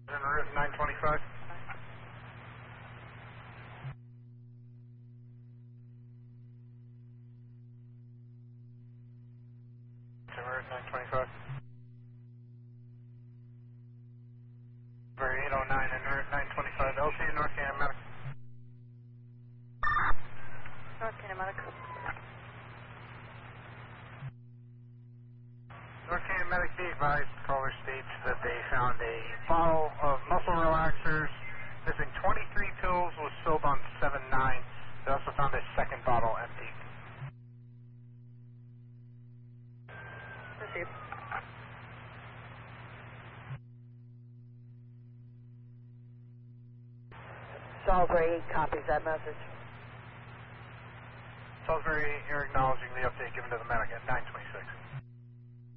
En route 925. En route 925. Very 809 en route 925. LC North Canada Medical. North Canada Medical. North Canada Medic, be advised, caller states that they found a bottle of muscle relaxers missing 23 pills, was filled on 7-9. They also found a second bottle empty. Received. Salisbury copies that message. Salisbury, you're acknowledging the update given to the medic at 926.